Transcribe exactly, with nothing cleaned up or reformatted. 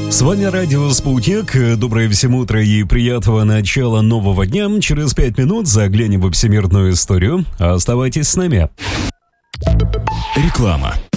С вами радио «Спутник». Доброе всем утро и приятного начала нового дня. Через пять минут заглянем в всемирную историю. Оставайтесь с нами. Реклама.